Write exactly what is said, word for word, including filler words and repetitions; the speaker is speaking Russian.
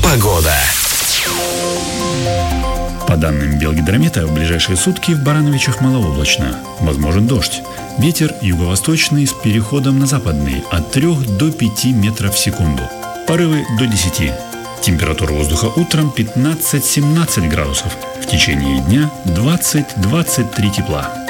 Погода. По данным Белгидромета, в ближайшие сутки в Барановичах малооблачно. Возможен дождь. Ветер юго-восточный с переходом на западный от трёх до пяти метров в секунду. Порывы до десяти. Температура воздуха утром пятнадцать-семнадцать градусов. В течение дня двадцать-двадцать три тепла.